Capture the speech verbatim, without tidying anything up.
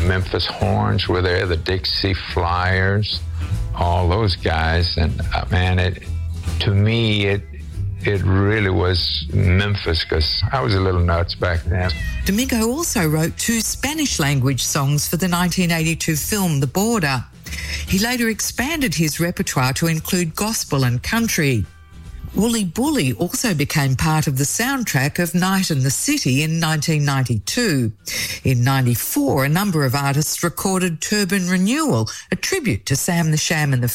Memphis Horns were there, the Dixie Flyers, all those guys. And uh, man, it to me, it it really was Memphis, because I was a little nuts back then. Domingo also wrote two Spanish-language songs for the nineteen eighty-two film The Border. He later expanded his repertoire to include gospel and country. Wooly Bully also became part of the soundtrack of Night in the City in nineteen ninety-two. In ninety-four, a number of artists recorded Turban Renewal, a tribute to Sam the Sham and the